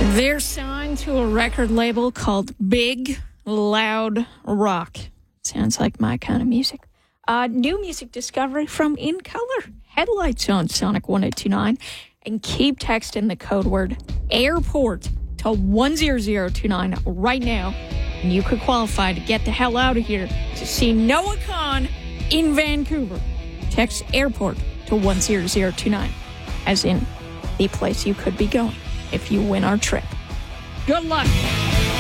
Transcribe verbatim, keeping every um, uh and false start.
They're signed to a record label called Big Loud Rock. Sounds like my kind of music. Uh, new music discovery from In Color. Headlights on Sonic one eight two nine. And keep texting the code word airport to one zero zero two nine right now. And you could qualify to get the hell out of here to see Noah Kahan in Vancouver. Text airport to one zero zero two nine, as in the place you could be going if you win our trip. Good luck.